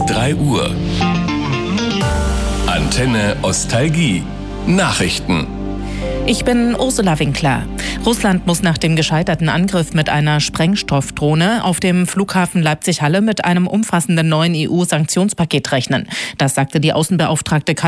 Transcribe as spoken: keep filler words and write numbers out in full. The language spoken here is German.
drei Uhr. Antenne Ostalgie. Nachrichten. Ich bin Ursula Winkler. Russland muss nach dem gescheiterten Angriff mit einer Sprengstoffdrohne auf dem Flughafen Leipzig-Halle mit einem umfassenden neuen E U-Sanktionspaket rechnen. Das sagte die Außenbeauftragte